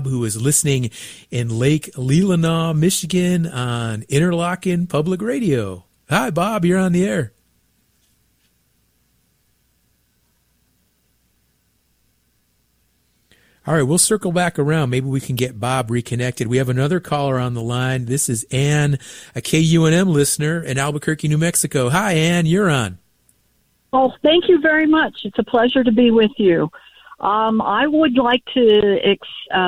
who is listening in Lake Leelanau, Michigan on Interlochen Public Radio. Hi, Bob. You're on the air. All right, we'll circle back around. Maybe we can get Bob reconnected. We have another caller on the line. This is Ann, a KUNM listener in Albuquerque, New Mexico. Hi, Ann. You're on. Well, thank you very much. It's a pleasure to be with you. I would like to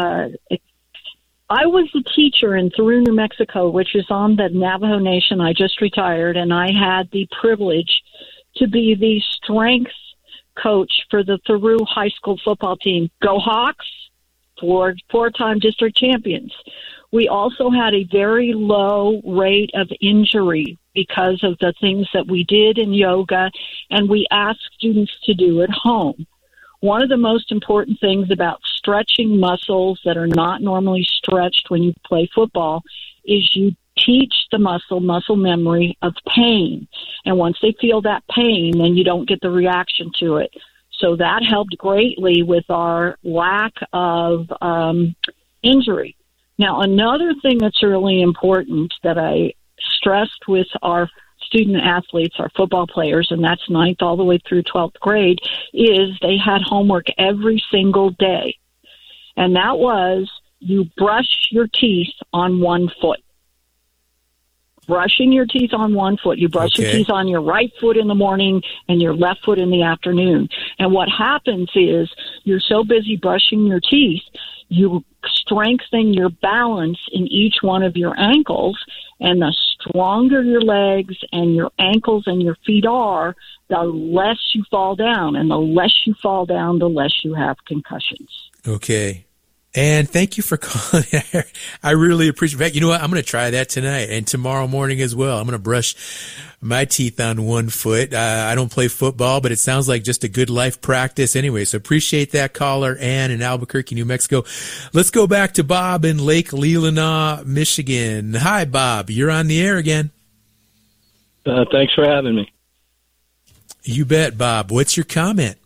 I was a teacher in Thoreau, New Mexico, which is on the Navajo Nation. I just retired, and I had the privilege to be the strength coach for the Thoreau High School football team. Go Hawks, four-time district champions. We also had a very low rate of injury because of the things that we did in yoga, and we asked students to do at home. One of the most important things about stretching muscles that are not normally stretched when you play football is you teach the muscle memory of pain. And once they feel that pain, then you don't get the reaction to it. So that helped greatly with our lack of injury. Now, another thing that's really important that I stressed with our student athletes, our football players, and that's 9th all the way through 12th grade, is they had homework every single day. And that was you brush your teeth on one foot. Brushing your teeth on one foot. You brush your teeth on your right foot in the morning and your left foot in the afternoon. And what happens is you're so busy brushing your teeth, you strengthen your balance in each one of your ankles, and the stronger your legs and your ankles and your feet are, the less you fall down. And the less you fall down, the less you have concussions. Okay. And thank you for calling. I really appreciate it. In fact, you know what? I'm going to try that tonight and tomorrow morning as well. I'm going to brush my teeth on one foot. I don't play football, but it sounds like just a good life practice anyway. So appreciate that caller, Ann in Albuquerque, New Mexico. Let's go back to Bob in Lake Leelanau, Michigan. Hi, Bob. You're on the air again. Thanks for having me. You bet, Bob. What's your comment?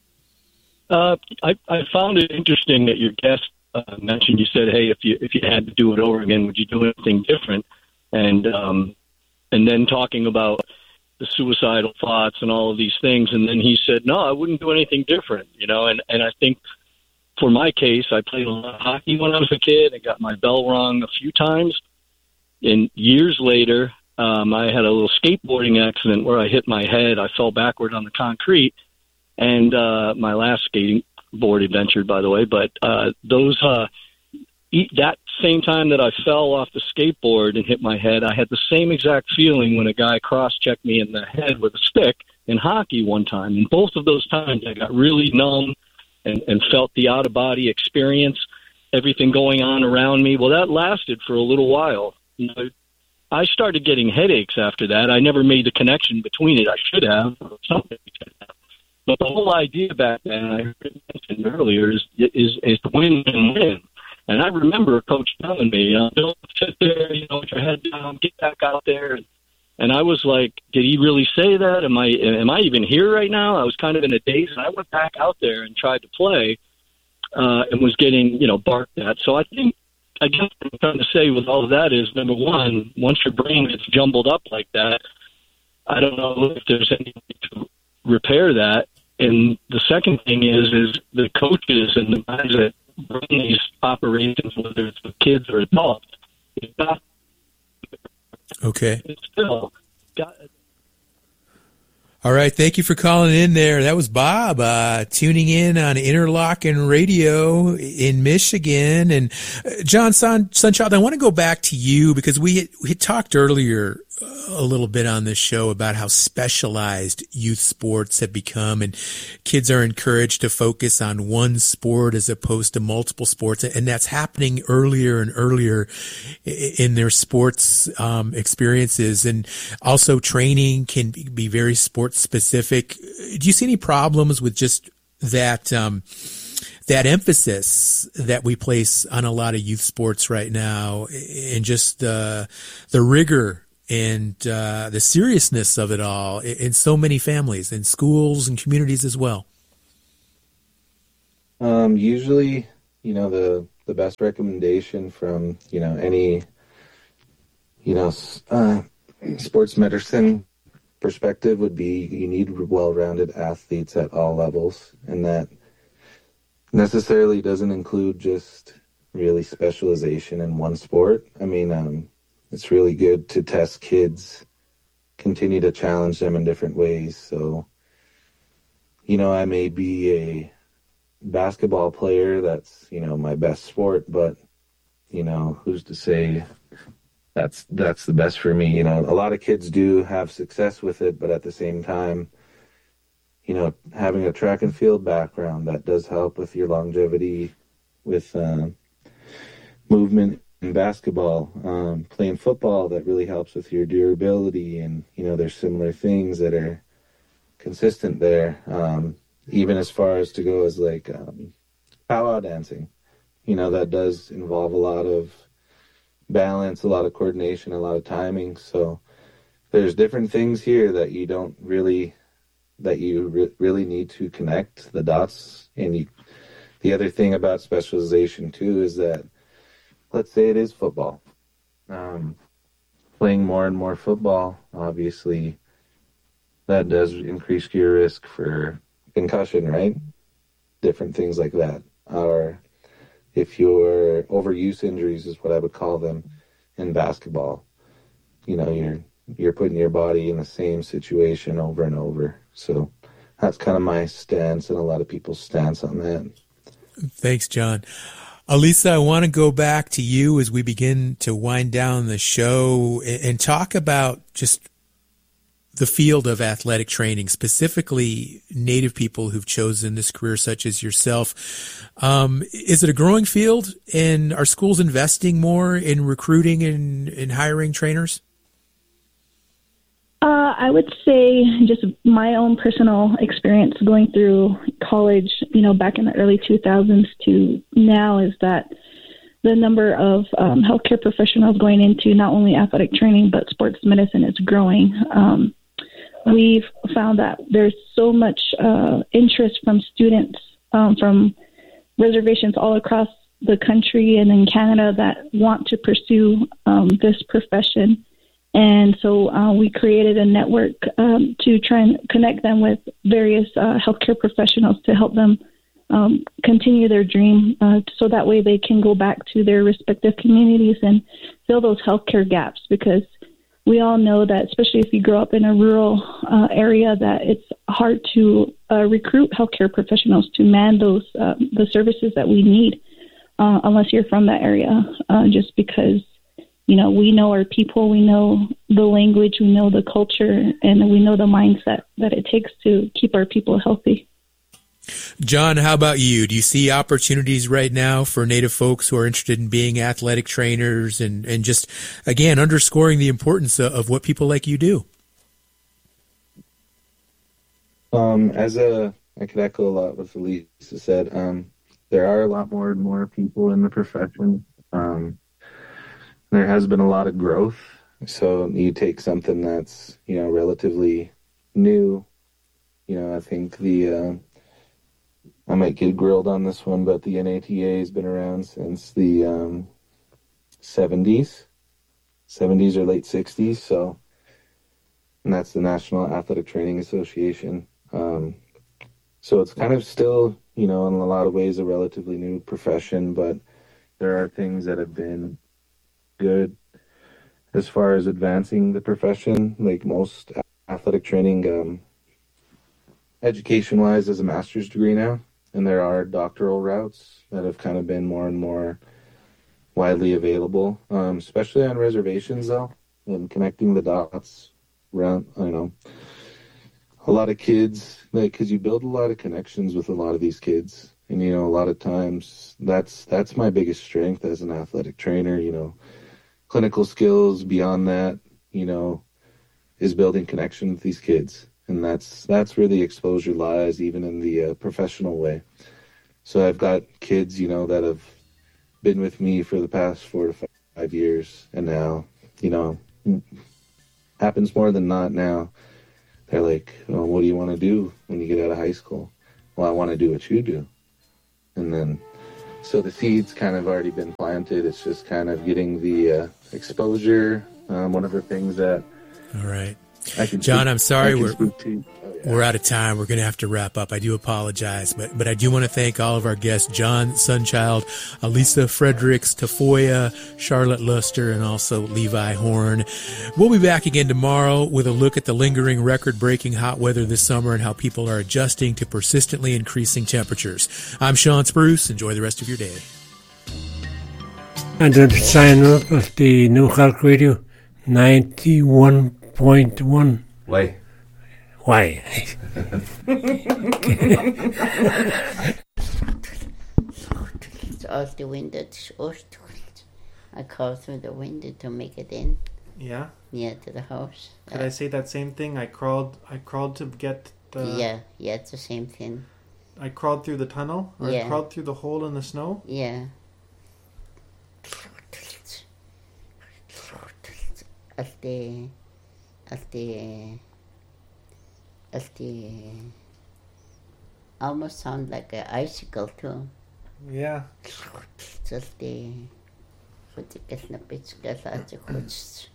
I found it interesting that your guest mentioned, you said, hey, if you had to do it over again, would you do anything different? And then talking about the suicidal thoughts and all of these things. And then he said, no, I wouldn't do anything different, and I think for my case, I played a lot of hockey when I was a kid. I got my bell rung a few times. And years later, I had a little skateboarding accident where I hit my head. I fell backward on the concrete. And my last skating board adventure, by the way, but that same time that I fell off the skateboard and hit my head, I had the same exact feeling when a guy cross-checked me in the head with a stick in hockey one time. And both of those times I got really numb and felt the out-of-body experience, everything going on around me. Well, that lasted for a little while. I started getting headaches after that. I never made the connection between it. I should have, or something. But the whole idea back then, I heard it mentioned earlier, is to win and win. And I remember Coach telling me, don't sit there, with your head down, get back out there. And I was like, did he really say that? Am I even here right now? I was kind of in a daze, and I went back out there and tried to play and was getting, barked at. So I guess what I'm trying to say with all of that is, number one, once your brain gets jumbled up like that, I don't know if there's any way to repair that. And the second thing is the coaches and the guys that run these operations, whether it's with kids or adults, it's not. Okay. It's still got. All right. Thank you for calling in there. That was Bob tuning in on Interlochen Radio in Michigan. And John Sunchild, I want to go back to you because we had talked earlier a little bit on this show about how specialized youth sports have become, and kids are encouraged to focus on one sport as opposed to multiple sports. And that's happening earlier and earlier in their sports experiences. And also training can be very sports specific. Do you see any problems with just that, that emphasis that we place on a lot of youth sports right now, and just the rigor and the seriousness of it all in so many families and schools and communities as well? Usually, the the best recommendation from, any, sports medicine perspective would be you need well-rounded athletes at all levels, and that necessarily doesn't include just really specialization in one sport. I mean, it's really good to test kids, continue to challenge them in different ways. So, I may be a basketball player, that's, my best sport, but, who's to say that's the best for me? A lot of kids do have success with it, but at the same time, having a track and field background, that does help with your longevity, with movement in basketball. Playing football, that really helps with your durability, and, there's similar things that are consistent there. Even as far as to go as like powwow dancing, that does involve a lot of balance, a lot of coordination, a lot of timing. So there's different things here that you don't really, really need to connect the dots. And the other thing about specialization too is that, let's say it is football. Playing more and more football, obviously, that does increase your risk for concussion, right? Different things like that. Or if your overuse injuries is what I would call them in basketball, you're putting your body in the same situation over and over. So that's kind of my stance and a lot of people's stance on that. Thanks, John. Alisa, I want to go back to you as we begin to wind down the show and talk about just the field of athletic training, specifically Native people who've chosen this career, such as yourself. Is it a growing field, and are schools investing more in recruiting and hiring trainers? I would say just my own personal experience going through college, back in the early 2000s to now, is that the number of healthcare professionals going into not only athletic training but sports medicine is growing. We've found that there's so much interest from students from reservations all across the country and in Canada that want to pursue this profession. And so we created a network to try and connect them with various healthcare professionals to help them continue their dream, so that way they can go back to their respective communities and fill those healthcare gaps, because we all know that, especially if you grow up in a rural area, that it's hard to recruit healthcare professionals to man those the services that we need, unless you're from that area, just because, we know our people, we know the language, we know the culture, and we know the mindset that it takes to keep our people healthy. John, how about you? Do you see opportunities right now for Native folks who are interested in being athletic trainers and just, again, underscoring the importance of what people like you do? I could echo a lot what Alisa said. There are a lot more and more people in the profession. There has been a lot of growth. So you take something that's, relatively new. I think I might get grilled on this one, but the NATA has been around since the 70s or late 60s. So, and that's the National Athletic Training Association. So it's kind of still, in a lot of ways, a relatively new profession, but there are things that have been good as far as advancing the profession. Like most athletic training, education-wise, is a master's degree now. And there are doctoral routes that have kind of been more and more widely available, especially on reservations, though, and connecting the dots around, a lot of kids, because you build a lot of connections with a lot of these kids. And, a lot of times that's my biggest strength as an athletic trainer, clinical skills beyond that, is building connection with these kids. And that's where the exposure lies, even in the professional way. So I've got kids, that have been with me for the past 4 to 5 years. And now, happens more than not now. They're like, oh, what do you want to do when you get out of high school? Well, I want to do what you do. And then So the seed's kind of already been planted. It's just kind of getting the exposure. One of the things that All right. I can John, speak, I'm sorry, we're we're out of time. We're going to have to wrap up. I do apologize, but I do want to thank all of our guests, John Sunchild, Alisa Fredericks, Tafoya, Charlotte Luster, and also Levi Horn. We'll be back again tomorrow with a look at the lingering record-breaking hot weather this summer and how people are adjusting to persistently increasing temperatures. I'm Sean Spruce. Enjoy the rest of your day. And then sign up of the New York Radio 91.1. Why? Why? Out the window, I crawled through the window to make it in. Yeah? Yeah, to the house. Could I say that same thing? I crawled to get the... Yeah, it's the same thing. I crawled through the tunnel? Or I crawled through the hole in the snow? Yeah. Almost sound like an icicle too. Yeah. Just the goed na beetje laat je goed.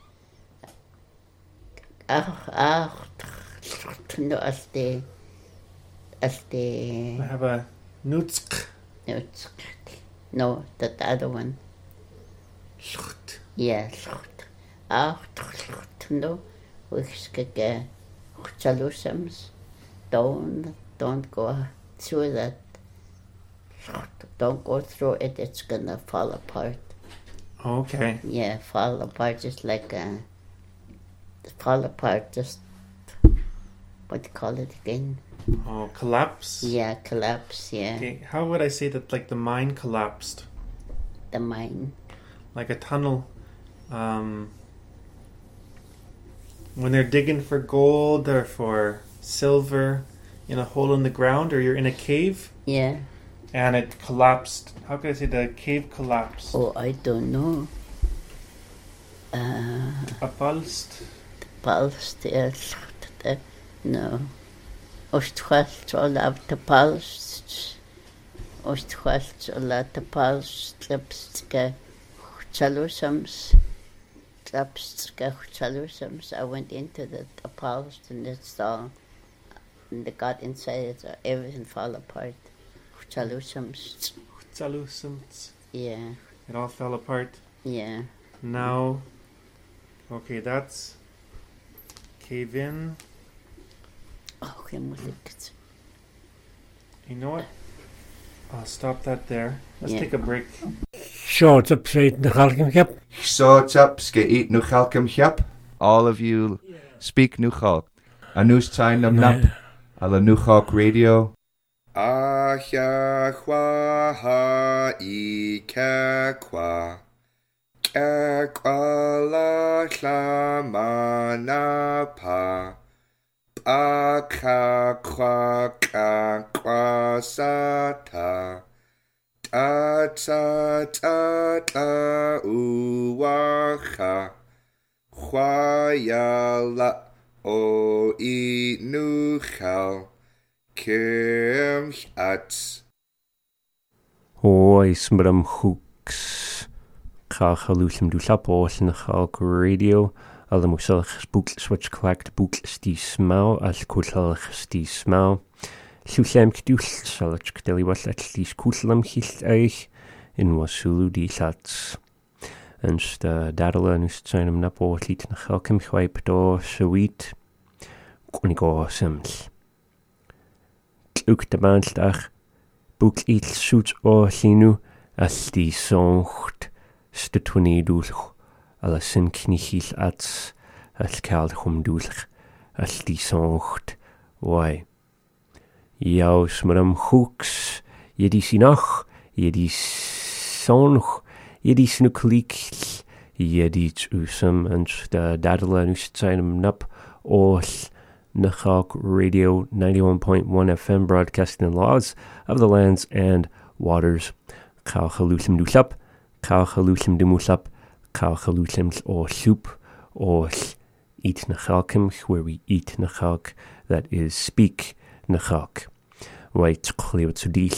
No, as the I have a nutsk. No, that other one. Yeah. No, which get chalusams. Don't go through that. Don't go through it. It's gonna fall apart. Okay. Yeah, fall apart just like fall apart. Just what do you call it again? Oh, collapse. Yeah, collapse. Yeah. Okay, how would I say that? Like the mine collapsed. The mine. Like a tunnel. When they're digging for gold or for silver in a hole in the ground, or you're in a cave. Yeah. And it collapsed. How can I say the cave collapsed? Oh, I don't know. Appulsed? Appulsed, yes. No. Ostwast all of the pulsed. Ostwast all of the pulsed. Trapska chalusams. Trapska chalusams. I went into the appulsed and it's all. And they got inside it, so everything fell apart. Chalusams. Yeah. It all fell apart. Yeah. Now, okay, that's cave in. Okay, you know what? I'll stop that there. Let's take a break. Short up straight in the Chalcum Cap. Short up, skate no Chalcum Cap. All of you speak New Chalk. A news time nam nap. A la New Chalk Radio. Ahya kwa ha I kwa la la pa ka kwa sata ta uwacha la o I nuchal Kim at Oes mram hooks Chachalusem du lapos in Chalk Radio alle moeselch boek switch clacked boek stie smau as koelch stie smau Lusem kdul salach deli was at least koelam hilt eich in wasulu die sats en sta dadela nu zijn napo liet na Chalkem gwijp do sweet konigo sims ook de maanddag boek iets zoets o sinu als die zongt stutwani doelch alle sin knichil ats als kaldchum doelch als die zongt wai jou smram hooks je die sinach je die zonch je die snuklik je die usum en de dadela nu zijn nap os Nahawk Radio 91.1 FM broadcasting the laws of the lands and waters. Kau Chalusim Dusap, Kau Chalusim Dumusap, Kau Chalusims or soup or eat Nachalkim, where we eat Nachalk, that is speak Nachalk. Wait, Cleotsudis,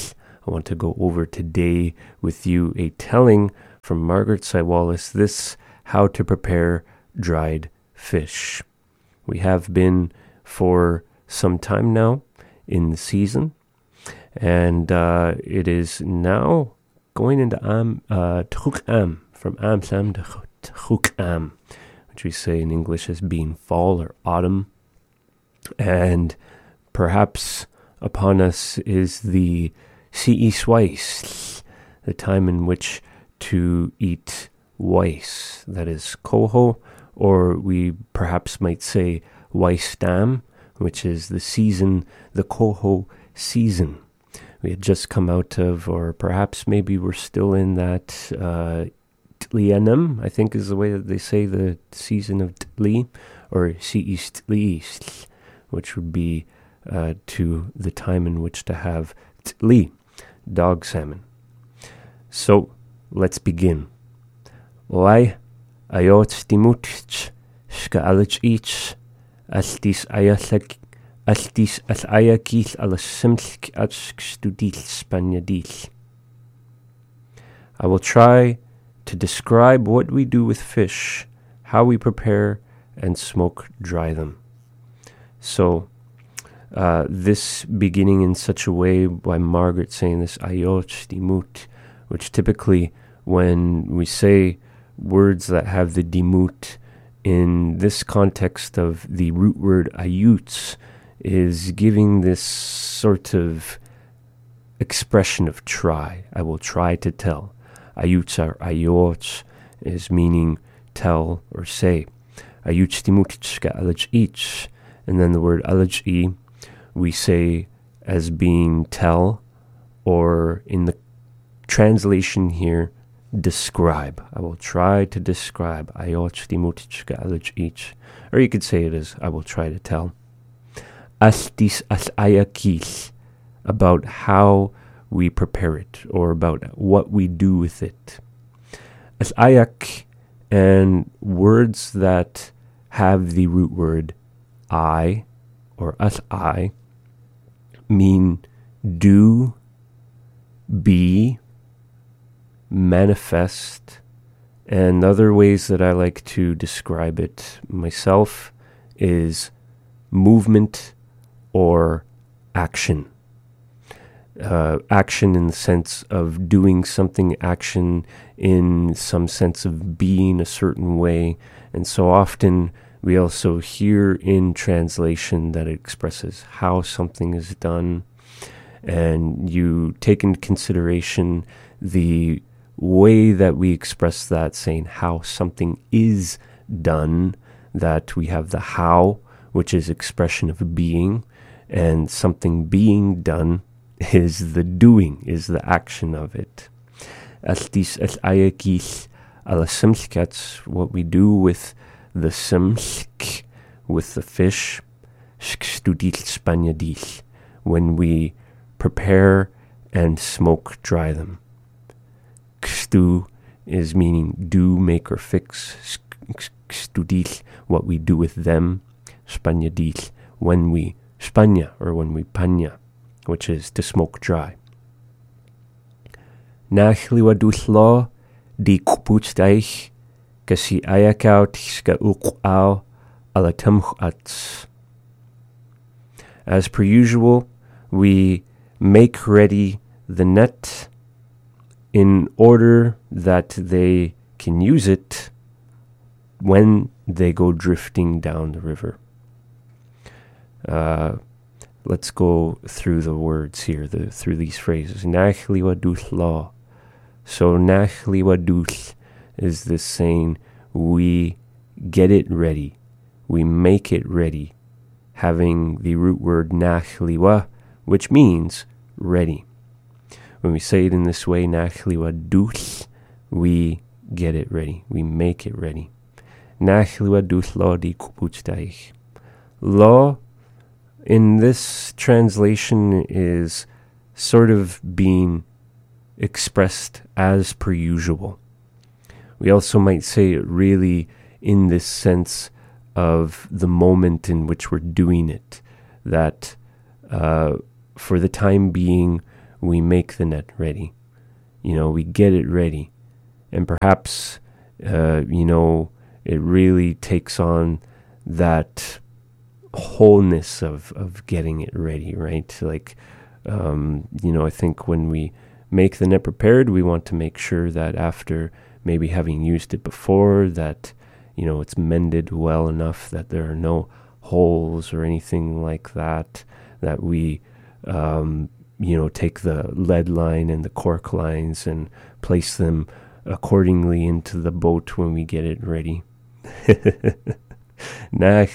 I want to go over today with you a telling from Margaret Saiwalis, this how to prepare dried fish. We have been for some time now in the season, and it is now going into T'chuk-am, from Am-sam to T'chuk-am, which we say in English as being fall or autumn. And perhaps upon us is the Si'is Weiss, the time in which to eat Weiss, that is Koho, or we perhaps might say Weissdam, which is the season, the Koho season. We had just come out of, or perhaps maybe we're still in that T'lianem, I think is the way that they say the season of T'li, or Si'is T'li, which would be to the time in which to have T'li, dog salmon. So, let's begin. Lai ayot stimutch skaalach each astis ayakith alasimsk atskstudil spaniadil. I will try to describe what we do with fish, how we prepare and smoke dry them. So, this beginning in such a way by Margaret saying this ayot stimut, which typically when we say words that have the dimut in this context of the root word ayuts, is giving this sort of expression of try. I will try to tell. Ayuts are ayots, is meaning tell or say. Ayuts dimutchka alaj ich, and then the word alaj we say as being tell, or in the translation here, describe. I will try to describe. Or you could say it as I will try to tell. Astis as ayakis, about how we prepare it, or about what we do with it. As ayak, and words that have the root word I, or as I, mean do, be, manifest, and other ways that I like to describe it myself is movement or action. Action in the sense of doing something, action in some sense of being a certain way, and so often we also hear in translation that it expresses how something is done, and you take into consideration the way that we express that, saying how something is done, that we have the how, which is expression of being, and something being done is the doing, is the action of it. Astis as ayakis ala simskats, what we do with the simsk, with the fish, skstudil spaniadil, when we prepare and smoke dry them. Kstu is meaning do, make, or fix. Kstudil, what we do with them. Spaniadil, when we spanya, or when we panya, which is to smoke dry. Nachliwaduslo di kuputstaich kasi ayakaw tiska uqaw alatamchats. As per usual, we make ready the net in order that they can use it when they go drifting down the river. Let's go through the words here, through these phrases. Nachliwadus law. So nachliwadus is this saying, we get it ready, we make it ready, having the root word nachliwa, which means ready. When we say it in this way, nachliwadus, we get it ready, we make it ready. Nachliwadus law di kuputstaich. Law, in this translation, is sort of being expressed as per usual. We also might say it really in this sense of the moment in which we're doing it, that for the time being we make the net ready. We get it ready. And perhaps, it really takes on that wholeness of getting it ready, right? Like, I think when we make the net prepared, we want to make sure that after maybe having used it before, that, it's mended well enough that there are no holes or anything like that, that we, take the lead line and the cork lines and place them accordingly into the boat when we get it ready. And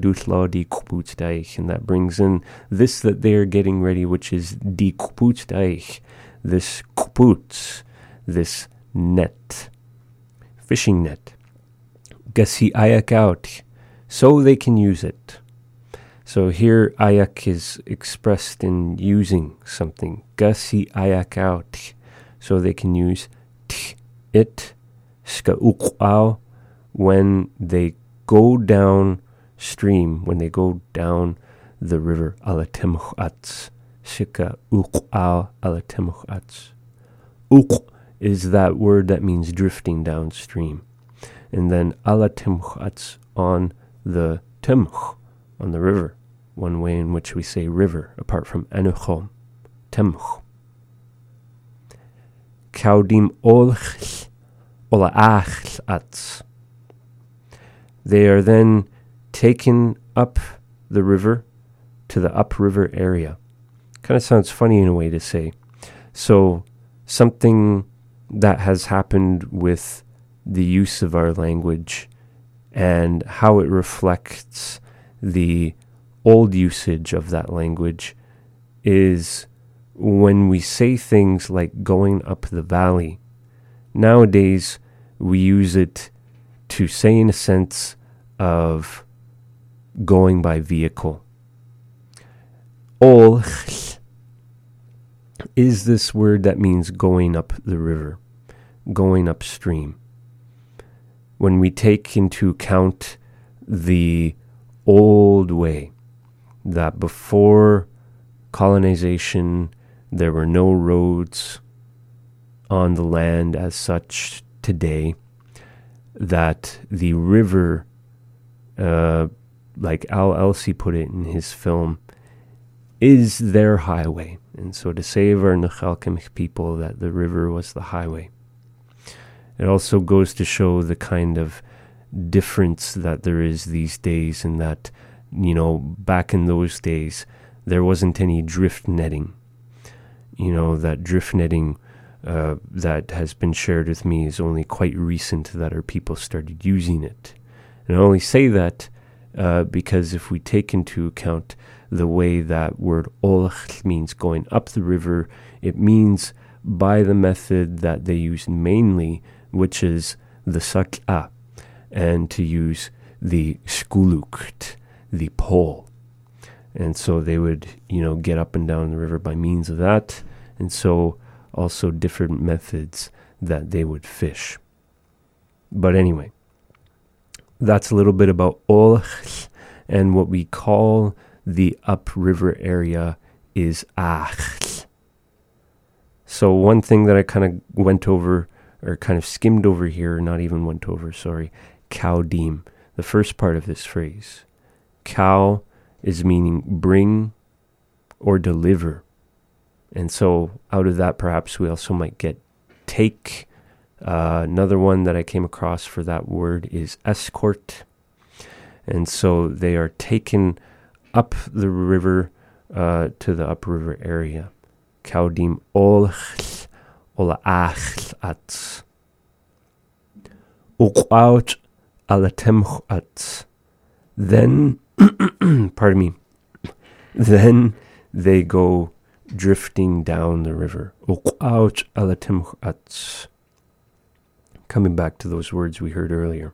that brings in this that they are getting ready, which is die Kuputsteich, this kuputz, this net, fishing net. Gasi ayak out, so they can use it. So here ayak is expressed in using something. Gasi ayak out, so they can use it, ska uqau, when they go down stream, when they go down the river, alatimchats, shika uqau alatimchats. Uq is that word that means drifting downstream. And then alatimchats, on the timch, on the river, one way in which we say river, apart from enuchom, timch. Kaudim olch olaachats. They are then taken up the river to the upriver area. Kind of sounds funny in a way to say. So something that has happened with the use of our language and how it reflects the old usage of that language is when we say things like going up the valley. Nowadays, we use it to say in a sense of going by vehicle. Ol is this word that means going up the river, going upstream. When we take into account the old way, that before colonization there were no roads on the land as such today, that the river, like Al Elsie put it in his film, is their highway. And so to save our Nechalkemich people, that the river was the highway. It also goes to show the kind of difference that there is these days, in that, back in those days, there wasn't any drift netting. That drift netting that has been shared with me is only quite recent that our people started using it. And I only say that because if we take into account the way that word olch means going up the river, it means by the method that they use mainly, which is the sak'a, and to use the skulukt, the pole. And so they would, get up and down the river by means of that. And so also different methods that they would fish. But anyway, that's a little bit about olch, and what we call the upriver area is ach. So one thing that I kind of went over, or kind of skimmed over here, not even went over, sorry, kaudim, the first part of this phrase. Kau is meaning bring or deliver. And so out of that, perhaps we also might get take. Another one that I came across for that word is escort. And so they are taken up the river to the upriver area. Kaudim olch olaach ats. Uqaut alatemch ats. Then, pardon me, then they go drifting down the river. Uqaut alatemch ats. Coming back to those words we heard earlier.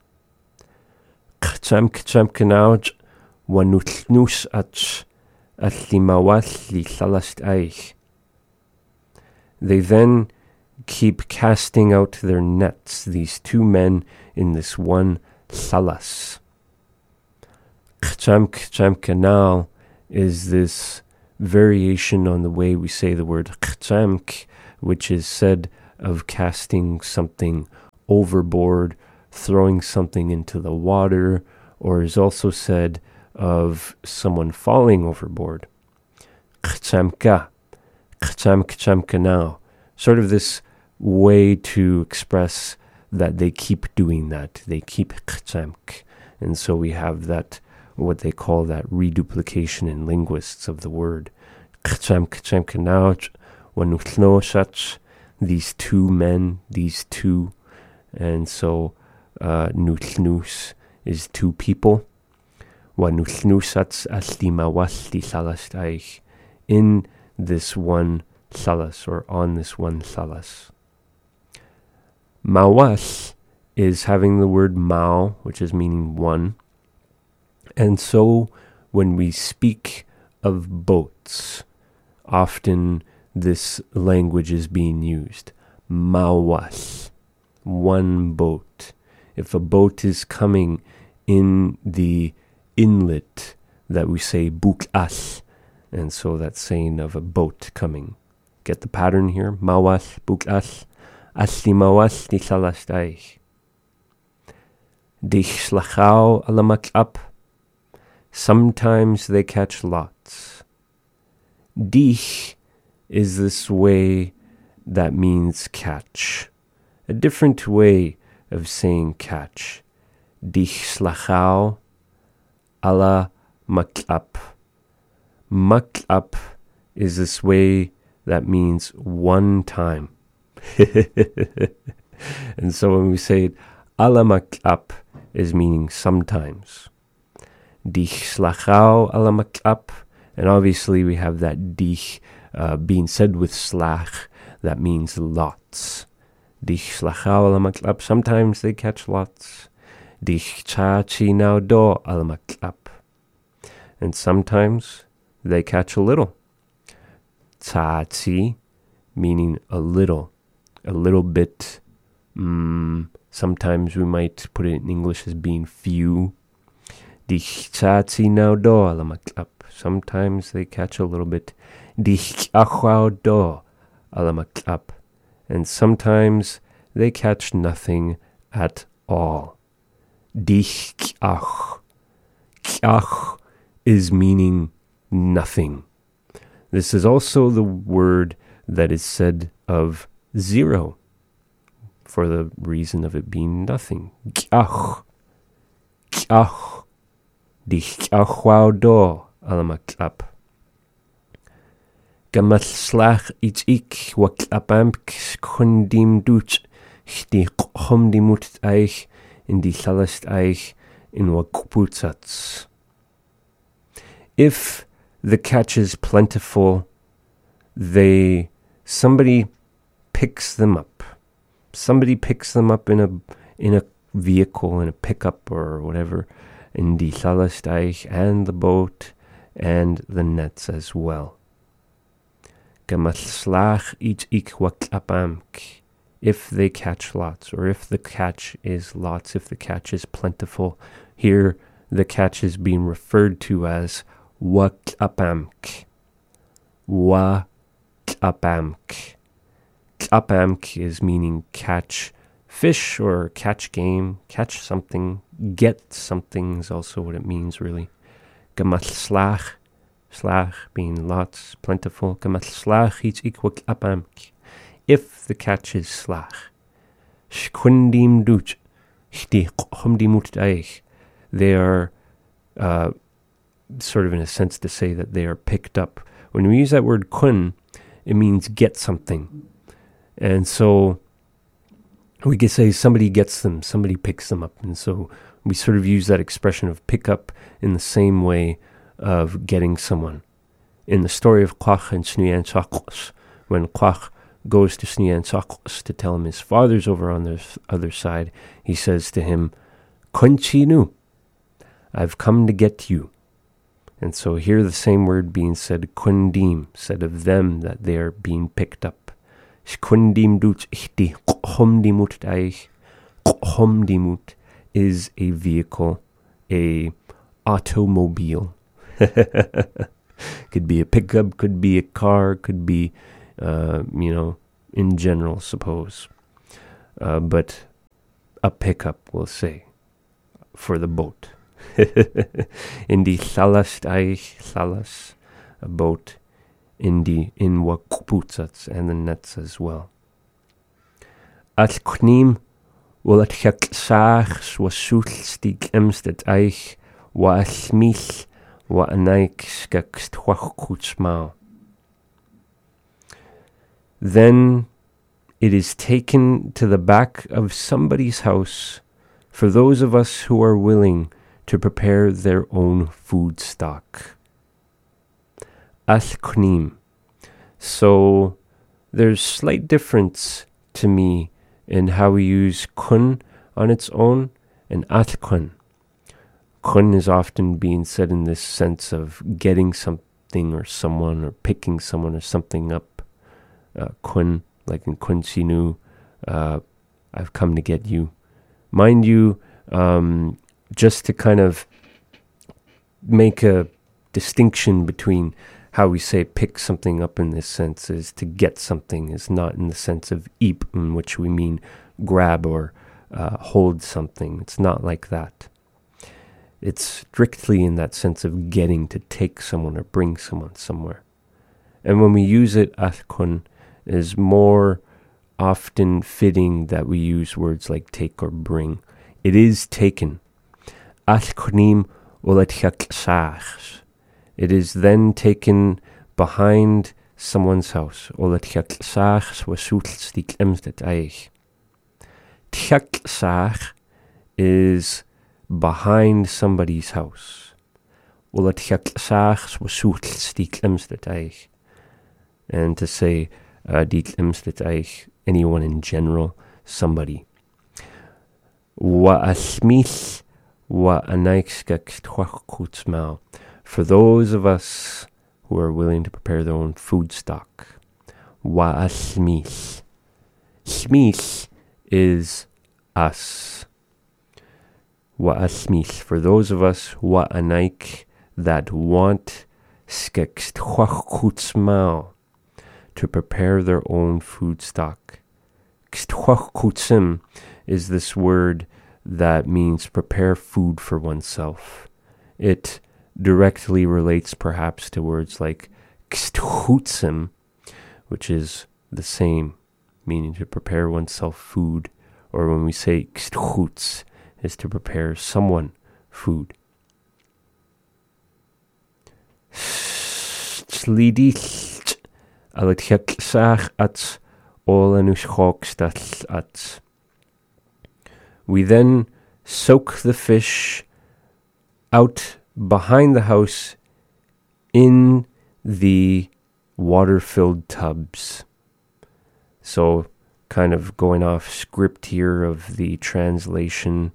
Kcham kcham kenauj wanutnus ats atlimawat li thalast eich. They then keep casting out their nets, these two men in this one thalas. Kcham kcham canal is this variation on the way we say the word qtamk, which is said of casting something overboard, throwing something into the water, or is also said of someone falling overboard. Qtamka, qtamka now. Sort of this way to express that they keep doing that. They keep qtamk. And so we have that, what they call that reduplication in linguists of the word. Qtamka now, wanuthnosach, these two men, these two. And so nuthnus is two people. Wanuthnosats aslimawasli salastaich, in this one salas, or on this one salas. Mawas is having the word mao, which is meaning one. And so when we speak of boats, often this language is being used. Mawas, one boat. If a boat is coming in the inlet, that we say bukas, and so that's saying of a boat coming. Get the pattern here? Mawas, bukas, asli mawas di salastaich. Dich slachau alamakap. Sometimes they catch lots. Dich is this way that means catch. A different way of saying catch. Dich slachau ala makap. Makap is this way that means one time. And so when we say it, ala makap is meaning sometimes. Dich slachau ala makap. And obviously we have that dich being said with slach, that means lots. Dich slachau ala makap. Sometimes they catch lots. Dich chachi now do ala makap. And sometimes they catch a little. Tzaatzi, meaning a little bit. Sometimes we might put it in English as being few. Dich tzaatzi now do alamaklap. Sometimes they catch a little bit. Dich achwao do alamaklap. And sometimes they catch nothing at all. Dich ach. Ach is meaning nothing. This is also the word that is said of zero, for the reason of it being nothing. K'ach. K'ach. Dich k'achwao do alamaklap. Gamal slach ich waklapamk kundim duch die qhom die mut eich in die salast eich in wakputzats. If the catch is plentiful, somebody picks them up. Somebody picks them up in a vehicle, in a pickup or whatever, in die Salasteich and the boat and the nets as well. Gamaslach ich waklapamk. If they catch lots, or if the catch is lots, if the catch is plentiful, here the catch is being referred to as waklapamk. Waklapamk. Klapamk is meaning catch fish or catch game, catch something, get something is also what it means really. Gamaslach, slach being lots, plentiful. Gamaslach ich waklapamk. If the catch is slach. Shkundim duch. They are sort of in a sense to say that they are picked up. When we use that word kun, it means get something. And so we could say somebody gets them, somebody picks them up. And so we sort of use that expression of pick up in the same way of getting someone. In the story of Quach and Snuyan Chakos, when Quach goes to Snuyan Chakos to tell him his father's over on the other side, he says to him, Konchinu, I've come to get you. And so here the same word being said, kundim, said of them that they are being picked up. Kundim dut ihti, qhomdimut daich. Qhomdimut is a vehicle, a automobile. Could be a pickup, could be a car, could be, in general, suppose. But a pickup, we'll say, for the boat. In the thalas eich thalas, a boat. In wakuputsats and the nets as well. At knim will at heksaachs was soelstig emstet eich wa smich wa anaik skekst huakutsmao. Then it is taken to the back of somebody's house for those of us who are willing to prepare their own food stock. Al-Knim. So there's slight difference to me in how we use kun on its own and at-kun. Kun is often being said in this sense of getting something or someone or picking someone or something up. Kun, like in kun sinu, I've come to get you. Mind you, just to kind of make a distinction between how we say pick something up in this sense is to get something, is not in the sense of eep, in which we mean grab or hold something. It's not like that. It's strictly in that sense of getting, to take someone or bring someone somewhere. And when we use it, athkun, is more often fitting that we use words like take or bring. It is taken. Athkunim ulet. It is then taken behind someone's house. Tjaksach is behind somebody's house. And to say anyone in general, somebody. For those of us who are willing to prepare their own food stock. Wa'asmich. Smich is us. Wa'asmich. For those of us wa'anaik that want skeksthuachutzmao to prepare their own food stock. Ksthuachutzim is this word that means prepare food for oneself. It directly relates perhaps to words like ksthutzim, which is the same, meaning to prepare oneself food, or when we say kstchutz, is to prepare someone food. Slidich alatjaksach ats olanushchokstach ats. We then soak the fish out behind the house in the water-filled tubs. So kind of going off script here of the translation,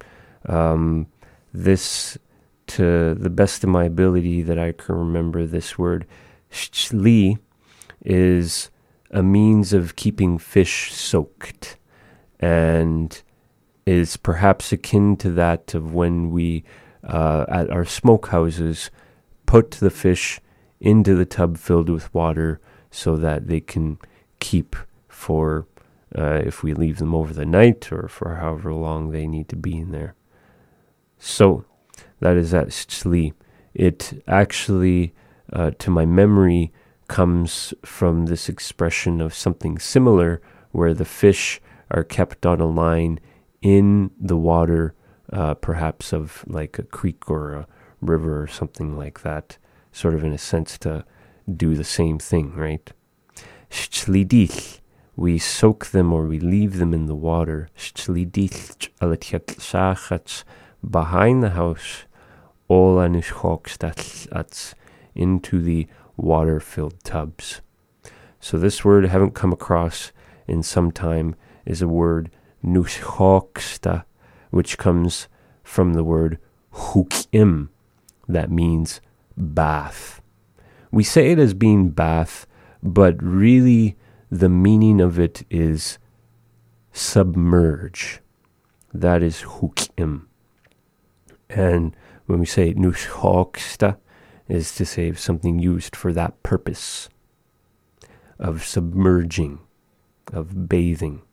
this, to the best of my ability that I can remember, this word shli is a means of keeping fish soaked, and is perhaps akin to that of when we at our smokehouses put the fish into the tub filled with water so that they can keep for if we leave them over the night or for however long they need to be in there. So that is that shli. It actually, to my memory, comes from this expression of something similar where the fish are kept on a line in the water, perhaps of like a creek or a river or something like that, sort of in a sense to do the same thing, right? Shlidich, we soak them or we leave them in the water. Shlidich alatjaksachats, behind the house, all anushchokstats, into the water-filled tubs. So this word I haven't come across in some time is a word nushchoksta, which comes from the word hukim, that means bath. We say it as being bath, but really the meaning of it is submerge. That is hukim. And when we say nushchoksta is to say of something used for that purpose, of submerging, of bathing.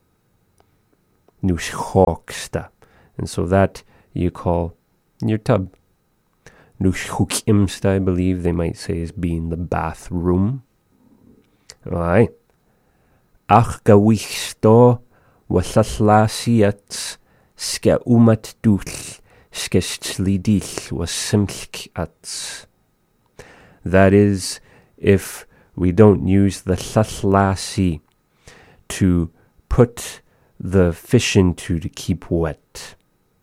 Nushchoksta. And so that you call your tub. Nushchukimsta, I believe they might say, is being the bathroom. Right. Ach gawichsto wasaslasiats ska umat duch skestlidich wasimsk ats. That is, if we don't use the saslasi to put the fish into to keep wet.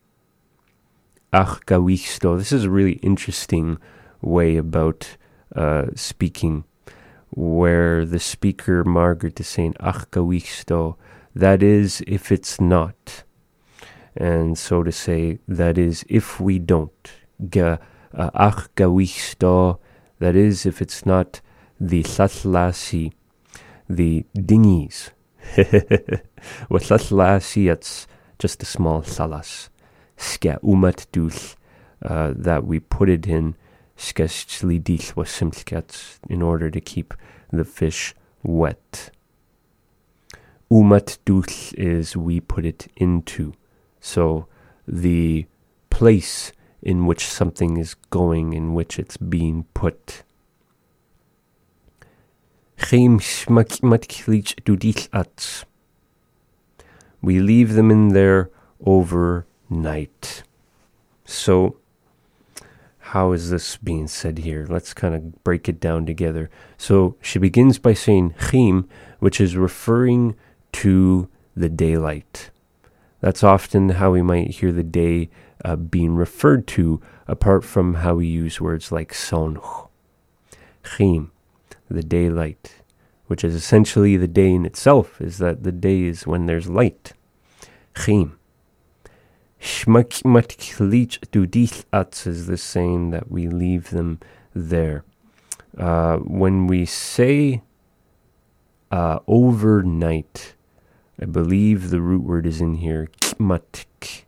Ach gawichsto. This is a really interesting way about speaking, where the speaker, Margaret, is saying ach gawichsto. That is, if it's not. And so to say, that is, if we don't. Ach gawichsto. That is, if it's not the saslasi, the dinghies. Wasaslasi, it's just a small salas. Ska umat duch, that we put it in skestlidich wasimskats, in order to keep the fish wet. Umat duch is we put it into. So the place in which something is going, in which it's being put. We leave them in there overnight. So, how is this being said here? Let's kind of break it down together. So, she begins by saying chim, which is referring to the daylight. That's often how we might hear the day being referred to, apart from how we use words like sonch. Chim, the daylight, which is essentially the day in itself, is that the day is when there's light. Chim. Shmakmatchlich dudich ats is the saying that we leave them there. When we say overnight, I believe the root word is in here, kmatik.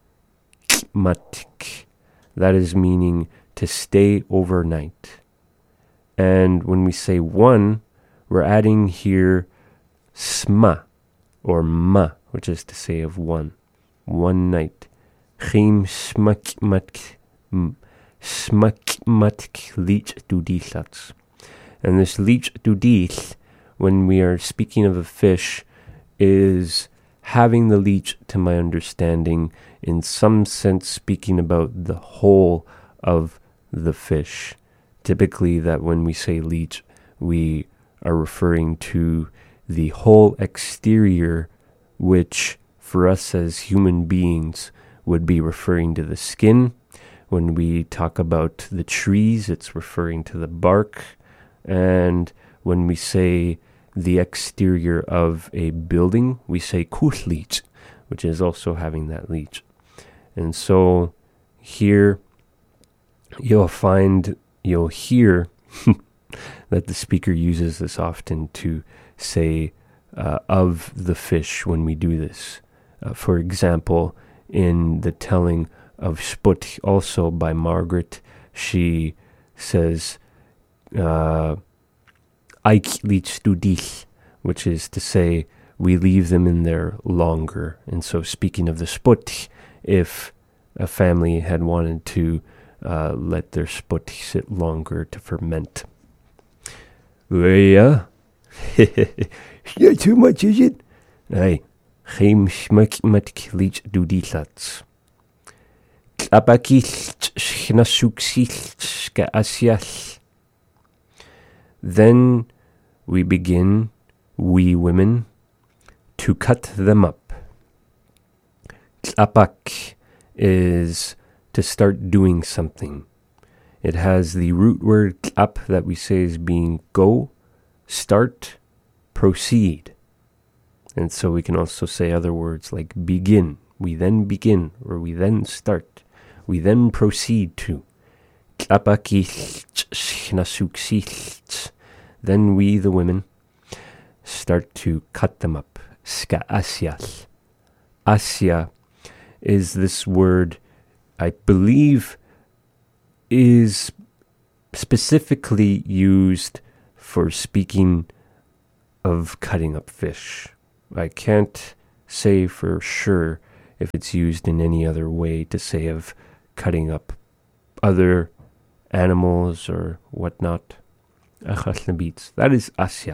That is meaning to stay overnight. And when we say one, we're adding here sma, or ma, which is to say of one. One night. Chim smakmatk lich dudich. And this lich dudich, when we are speaking of a fish, is having the leech, to my understanding, in some sense speaking about the whole of the fish. Typically that when we say leech, we are referring to the whole exterior, which for us as human beings would be referring to the skin. When we talk about the trees, it's referring to the bark. And when we say the exterior of a building, we say kuchlich, which is also having that leech. And so here you'll hear that the speaker uses this often to say of the fish when we do this. For example, in the telling of Sput, also by Margaret, she says, Eich lich du dich, which is to say, we leave them in there longer. And so speaking of the Sput, if a family had wanted to let their Sput sit longer to ferment. Yeah. Not too much, is it? Aye. Chim schmeckt lich du dich. Then we begin, we women, to cut them up. Tlapak is to start doing something. It has the root word tlap that we say is being go, start, proceed. And so we can also say other words like begin. We then begin, or we then start. We then proceed to. Then we, the women, start to cut them up. Ska asyas. Asya is this word, I believe, is specifically used for speaking of cutting up fish. I can't say for sure if it's used in any other way to say of cutting up other animals or whatnot. That is Asya.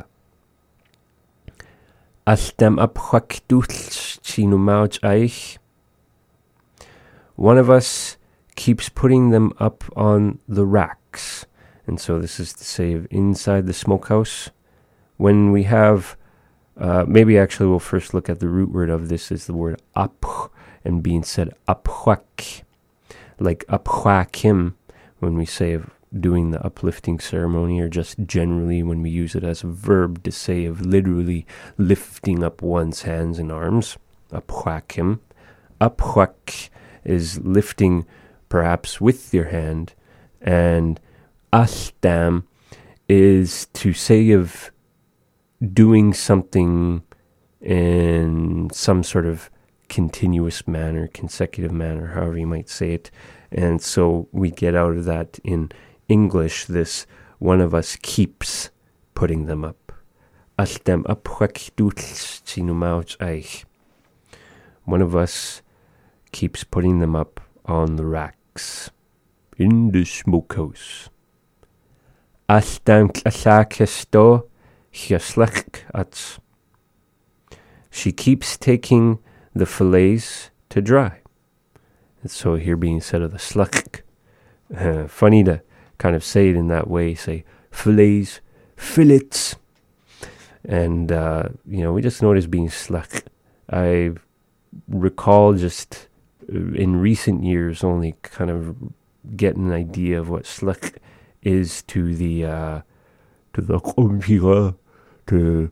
Astem apchakdulch chinumauch eich. One of us keeps putting them up on the racks. And so this is to say of inside the smokehouse. When we have, maybe actually we'll first look at the root word of this is the word apch, and being said apchak, like apchakim, when we say of doing the uplifting ceremony, or just generally when we use it as a verb to say of literally lifting up one's hands and arms. Apchakim. Apchak is lifting perhaps with your hand, and astam is to say of doing something in some sort of continuous manner, consecutive manner, however you might say it. And so we get out of that in English, this one of us keeps putting them up. Astam apchakdulch chinumauch eich. One of us keeps putting them up on the racks in the smokehouse. Astam klasakesto hiaslek ats. She keeps taking the fillets to dry. And so here being said of the sluk, funny to kind of say it in that way, say fillets, fillets. And, we just notice being sluk. I recall just in recent years only kind of getting an idea of what sluk is to the qomshira, to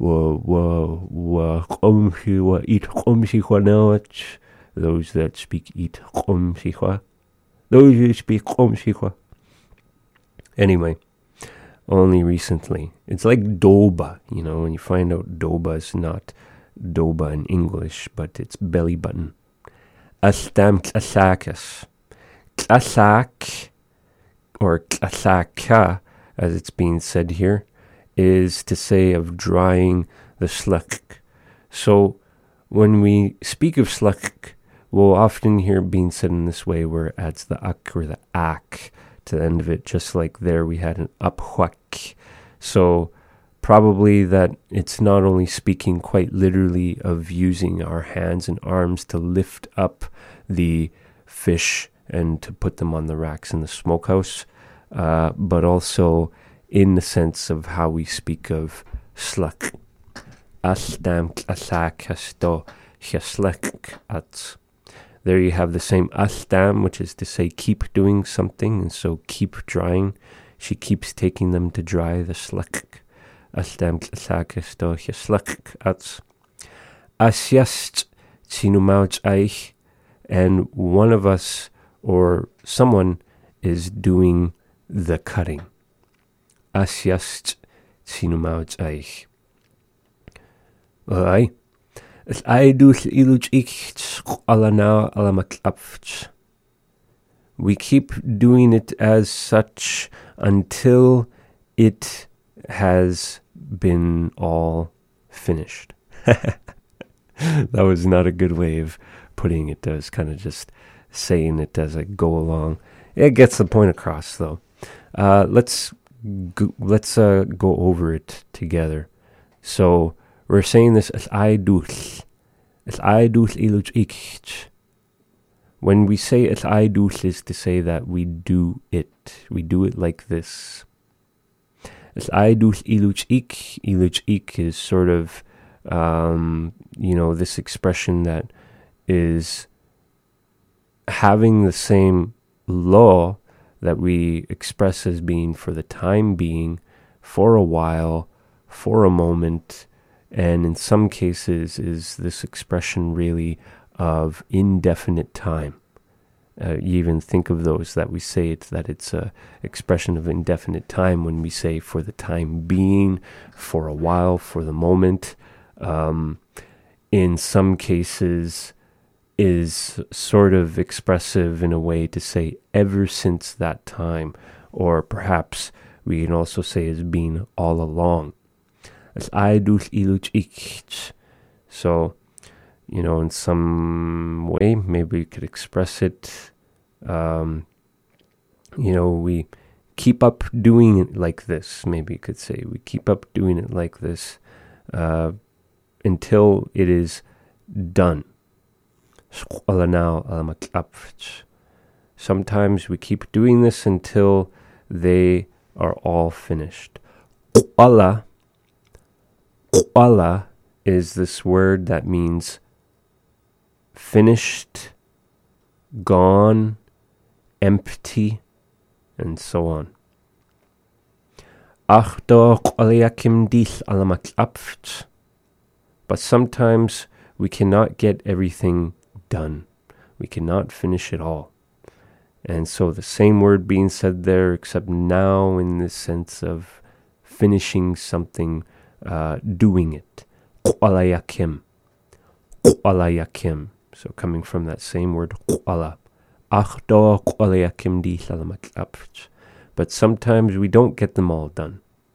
eat qomshira, those that speak eat qomshira, those who speak qomshira. Anyway, only recently. It's like doba, when you find out doba is not doba in English, but it's belly button. Astam klasakas. Klasak, or klasaka, as it's being said here, is to say of drying the sluk. So when we speak of sluk, we'll often hear being said in this way where it adds the ak or the ak to the end of it, just like there we had an aphuak. So probably that it's not only speaking quite literally of using our hands and arms to lift up the fish and to put them on the racks in the smokehouse, but also in the sense of how we speak of sluk. Astam klasak hasto hiaslek ats. There you have the same astam, which is to say keep doing something, and so keep drying. She keeps taking them to dry, the sluk. Astam klasak hasto hiaslek ats. Asyast tsinumauch eich, and one of us or someone is doing the cutting. Asyast tsinumauch eich. Alright. We keep doing it as such until it has been all finished. That was not a good way of putting it. I was kind of just saying it as I go along. It gets the point across, though. Let's go over it together. So we're saying this as I do. When we say as I do is to say that we do it. We do it like this. As I do iluch is sort of this expression that is having the same law that we express as being for the time being, for a while, for a moment, and in some cases is this expression really of indefinite time. You even think of those that we say that it's a expression of indefinite time when we say for the time being, for a while, for the moment. In some cases is sort of expressive in a way to say ever since that time, or perhaps we can also say as being all along. As aidus iluch ich. So, in some way, maybe we could express it, we keep up doing it like this. Maybe you could say we keep up doing it like this until it is done. Sometimes we keep doing this until they are all finished. Qala is this word that means finished, gone, empty, and so on. But sometimes we cannot get everything done. We cannot finish it all. And so the same word being said there, except now in the sense of finishing something, doing it. Qalayakim. So coming from that same word, qala. But sometimes we don't get them all done.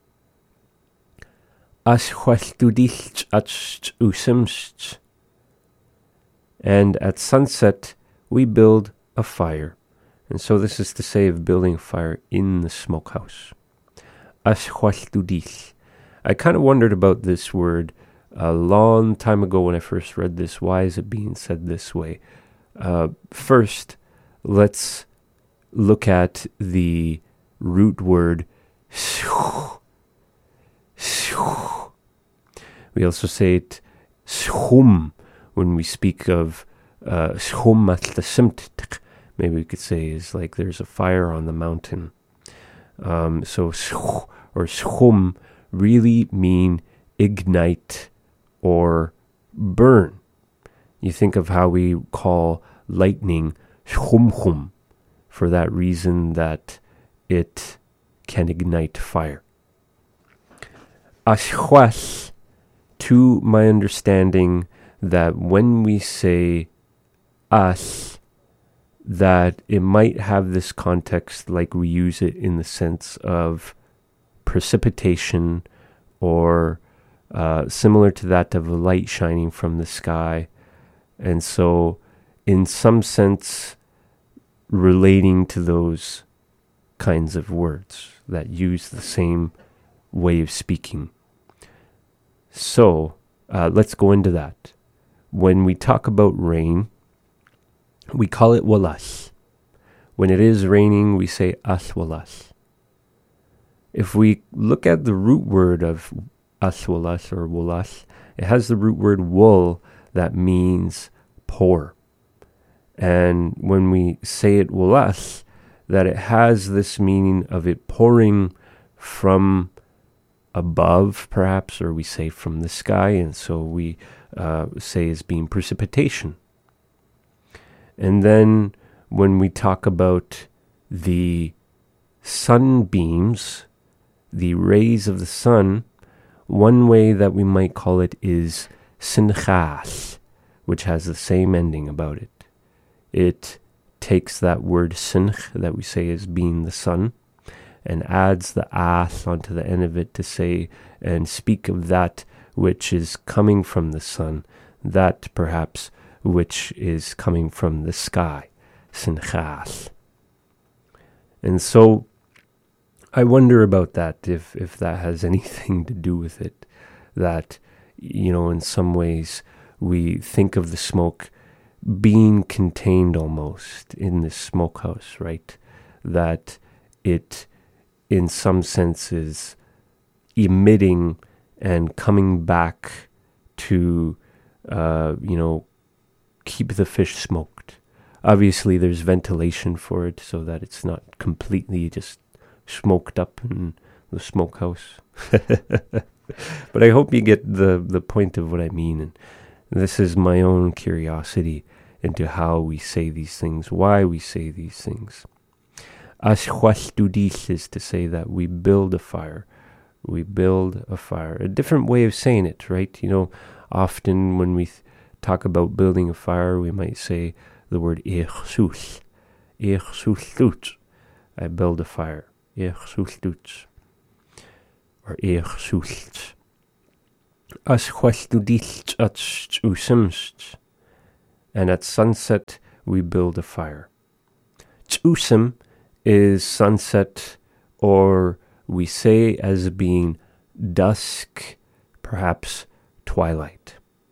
And at sunset, we build a fire. And so this is to say of building a fire in the smokehouse. I kind of wondered about this word a long time ago when I first read this. Why is it being said this way? First, let's look at the root word. We also say it schum when we speak of schum at the simt. Maybe we could say is like there's a fire on the mountain. So sch or schum really mean ignite or burn. You think of how we call lightning schum for that reason that it can ignite fire. Ashwas, to my understanding, that when we say as, that it might have this context like we use it in the sense of precipitation or similar to that of a light shining from the sky. And so in some sense relating to those kinds of words that use the same way of speaking. So let's go into that. When we talk about rain, we call it walas. When it is raining, we say as walas. If we look at the root word of as walas or walas, it has the root word wool that means pour. And when we say it walas, that it has this meaning of it pouring from above, perhaps, or we say from the sky, and so we say as being precipitation. And then when we talk about the sunbeams, the rays of the sun, one way that we might call it is sinchas, which has the same ending about it. It takes that word sinch that we say as being the sun and adds the as onto the end of it to say and speak of that which is coming from the sun, that perhaps which is coming from the sky, sinchas. And so I wonder about that, if that has anything to do with it, that, in some ways we think of the smoke being contained almost in this smokehouse, right? That it, in some sense, is emitting and coming back to, keep the fish smoked. Obviously, there's ventilation for it so that it's not completely just smoked up in the smokehouse. But I hope you get the point of what I mean. And this is my own curiosity into how we say these things, why we say these things. Ashwastudis is to say that we build a fire. We build a fire. A different way of saying it, right? Often when we talk about building a fire, we might say the word echsus. Echsusut. I build a fire. Eachsultut, or Eachsult. As chwelltudilt at Tsusimst, and at sunset we build a fire. Tsusim is sunset, or we say as being dusk, perhaps twilight.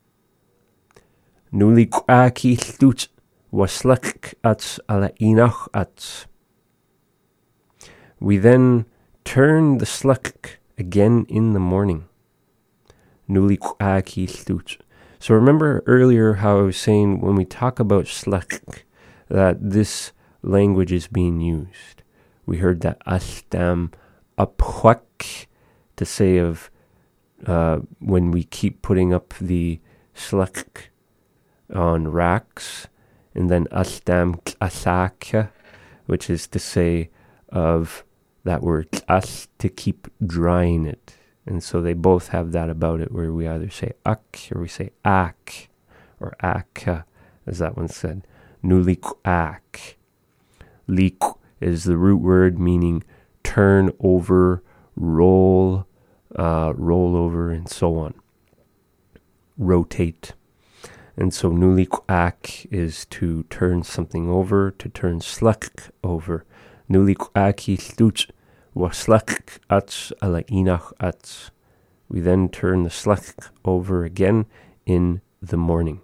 Nuli aki lut waslak at ala inach at. We then turn the sluk again in the morning. Nuli aki lut. So remember earlier how I was saying when we talk about sluk that this language is being used. We heard that astam apwak to say of when we keep putting up the sluk on racks, and then astam asaka, which is to say of that word as to keep drying it. And so they both have that about it where we either say ak or we say ak or aka, as that one said. Nulik ak. Lik is the root word meaning turn over, roll over, and so on. Rotate. And so nulik ak is to turn something over, to turn slak over. Nulik aki sluch waslak ats ala inach ats. We then turn the slak over again in the morning.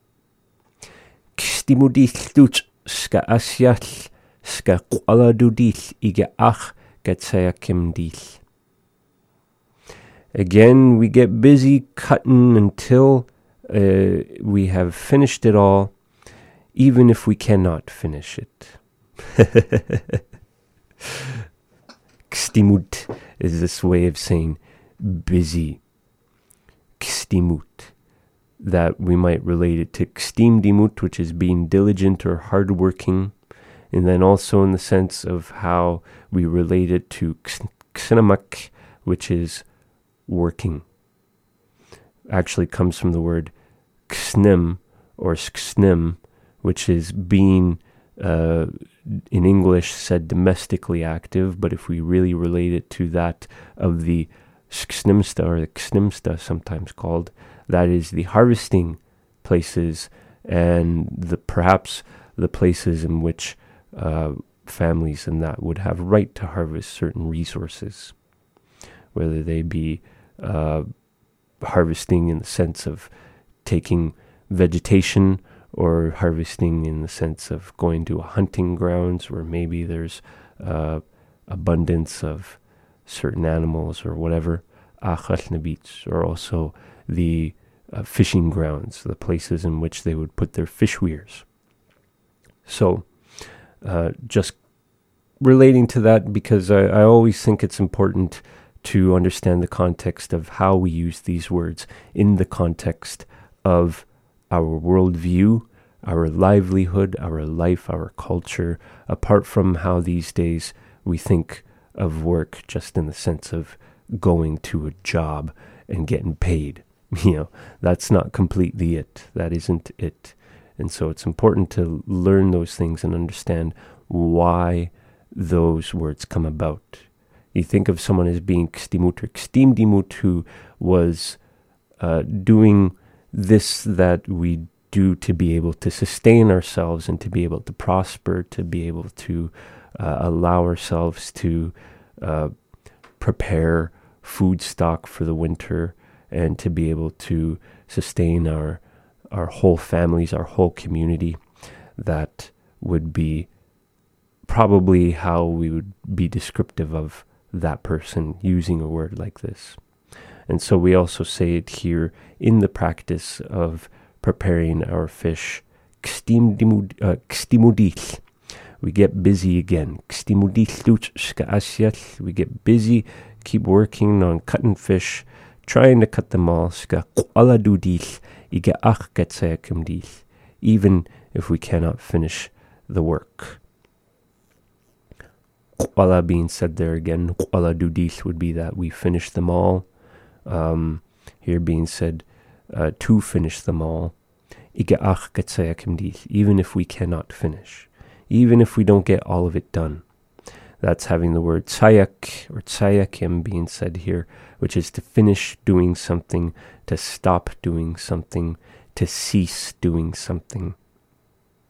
Kstimudi sluch ska asyal ska qualadudil ige ach gatsayakimdil. Again, we get busy cutting until we have finished it all, even if we cannot finish it. Kstimut is this way of saying busy. Kstimut. That we might relate it to kstimdimut, which is being diligent or hardworking, and then also in the sense of how we relate it to ksinamak, which is working. Actually comes from the word ksnim or sksnim, which is being in English said domestically active, but if we really relate it to that of the sksnimsta or the ksnimsta sometimes called, that is the harvesting places and perhaps the places in which families and that would have right to harvest certain resources, whether they be harvesting in the sense of taking vegetation or harvesting in the sense of going to a hunting grounds where maybe there's abundance of certain animals or whatever, or also the fishing grounds, the places in which they would put their fish weirs. So just relating to that, because I always think it's important to understand the context of how we use these words in the context of our worldview, our livelihood, our life, our culture, apart from how these days we think of work just in the sense of going to a job and getting paid. That's not completely it. That isn't it. And so it's important to learn those things and understand why those words come about. You think of someone as being kstimut or kstimdimut, who was doing this that we do to be able to sustain ourselves and to be able to prosper, to be able to allow ourselves to prepare food stock for the winter and to be able to sustain our whole families, our whole community. That would be probably how we would be descriptive of that person using a word like this. And so we also say it here in the practice of preparing our fish. Kstimudil. We get busy again. We get busy, keep working on cutting fish, trying to cut them all. Even if we cannot finish the work. Qala being said there again, qala dudil would be that we finish them all. Here being said to finish them all. Even if we cannot finish. Even if we don't get all of it done. That's having the word tsayak or tsayakim being said here, which is to finish doing something, to stop doing something, to cease doing something.